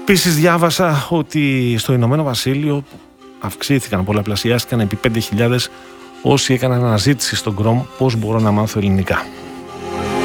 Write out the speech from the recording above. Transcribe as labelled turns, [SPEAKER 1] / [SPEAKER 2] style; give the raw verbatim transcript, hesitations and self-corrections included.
[SPEAKER 1] Επίσης διάβασα ότι στο Ηνωμένο Βασίλειο αυξήθηκαν, πολλαπλασιάστηκαν επί πέντε χιλιάδες όσοι έκαναν αναζήτηση στον Chrome πώς μπορώ να μάθω ελληνικά.